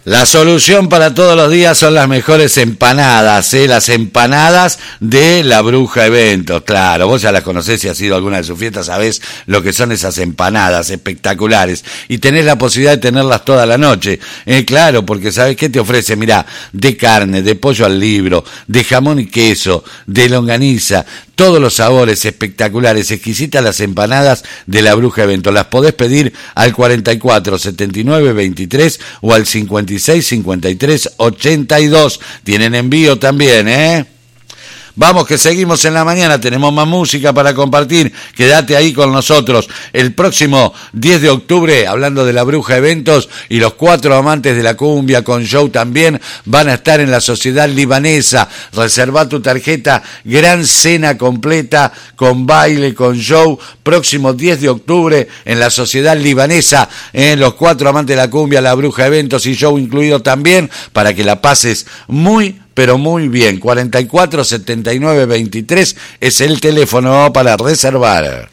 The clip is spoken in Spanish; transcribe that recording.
La solución para todos los días son las mejores empanadas, las empanadas de La Bruja Eventos, claro, vos ya las conocés si has ido a alguna de sus fiestas, sabés lo que son esas empanadas espectaculares y tenés la posibilidad de tenerlas toda la noche, claro, porque sabés qué te ofrece, mirá, de carne, de pollo al libro, de jamón y queso, de longaniza, todos los sabores espectaculares, exquisitas las empanadas de La Bruja Eventos, las podés pedir al 44 79 23 o al 56 53 82. Tienen envío también, Vamos que seguimos en la mañana, tenemos más música para compartir, quédate ahí con nosotros. El próximo 10 de octubre, hablando de La Bruja Eventos, y los 4 amantes de la cumbia con show también van a estar en la Sociedad Libanesa. Reserva tu tarjeta, gran cena completa, con baile, con show, próximo 10 de octubre en la Sociedad Libanesa, los 4 amantes de la cumbia, La Bruja Eventos y show incluido también, para que la pases pero muy bien. 44 79 23 es el teléfono para reservar.